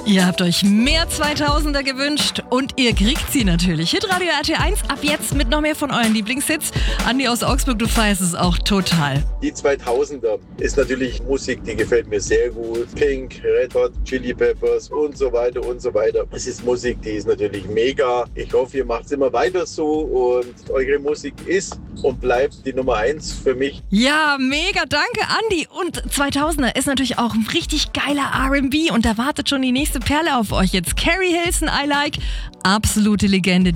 Ihr habt euch mehr 2000er gewünscht und ihr kriegt sie natürlich. Hitradio RT1 ab jetzt mit noch mehr von euren Lieblingshits. Andi aus Augsburg, du feierst es auch total. Die 2000er ist natürlich Musik, die gefällt mir sehr gut. Pink, Red Hot, Chili Peppers und so weiter und so weiter. Es ist Musik, die ist natürlich mega. Ich hoffe, ihr macht es immer weiter so und eure Musik ist und bleibt die Nummer 1 für mich. Ja, mega, danke Andi. Und 2000er ist natürlich auch ein richtig geiler R&B und da wartet schon die nächste Perle auf euch jetzt. Carrie Hilson, I Like, absolute Legende.